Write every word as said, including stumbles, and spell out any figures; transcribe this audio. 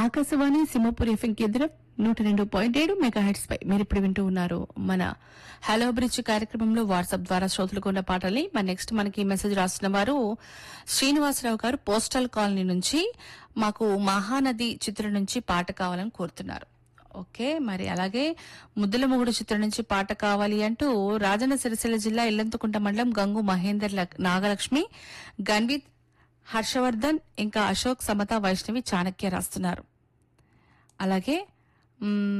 Akashvani Simhapur FM కేంద్రం నూట రెండు పాయింట్ ఏడు మెగా హెడ్స్ పై మీరు ఇప్పుడు వింటూ ఉన్నారు మన హలో బ్రిడ్జ్ కార్యక్రమంలో వాట్సాప్ ద్వారా శ్రోతలకు ఉన్న పాటల్ని మరి నెక్స్ట్ మనకి మెసేజ్ రాసిన వారు శ్రీనివాసరావు గారు పోస్టల్ కాలనీ నుంచి మాకు మహానది చిత్రం నుంచి పాట కావాలని కోరుతున్నారు. ఓకే, మరి అలాగే ముద్దుల మొగుడు చిత్రం నుంచి పాట కావాలి అంటూ రాజన్న సిరిసిల్ల జిల్లా ఇల్లంతకుంట మండలం గంగు మహేందర్ లక్- నాగలక్ష్మి గన్విత్ హర్షవర్ధన్ ఇంకా అశోక్ సమత వైష్ణవి చాణక్య రాస్తున్నారు. అలాగే మ్,